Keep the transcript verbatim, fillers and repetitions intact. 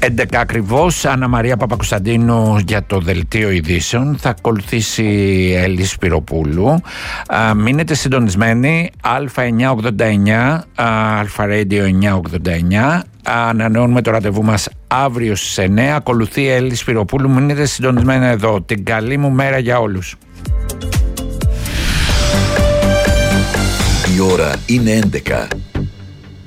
έντεκα ακριβώς, Άννα Μαρία Παπακοσταντίνου για το Δελτίο Ειδήσεων. Θα ακολουθήσει η Έλλη Σπυροπούλου. Α, μείνετε συντονισμένοι. Α εννιακόσια ογδόντα εννιά, Αλφα Radio εννιακόσια ογδόντα εννιά. Ανανεώνουμε το ραντεβού μας αύριο στις εννιά. Ακολουθεί η Έλλη Σπυροπούλου. Μείνετε συντονισμένοι εδώ. Την καλή μου μέρα για όλους. Η ώρα είναι έντεκα.